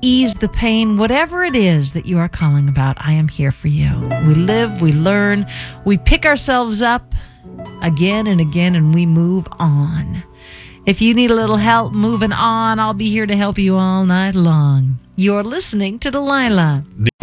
ease the pain, whatever it is that you are calling about, I am here for you. We live, we learn, we pick ourselves up again and again, and we move on. If you need a little help moving on, I'll be here to help you all night long. You're listening to Delilah.